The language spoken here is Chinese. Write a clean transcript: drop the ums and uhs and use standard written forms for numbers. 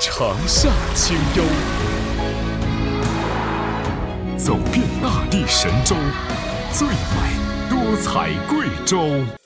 长夏清幽，走遍大地神州，最美多彩贵州。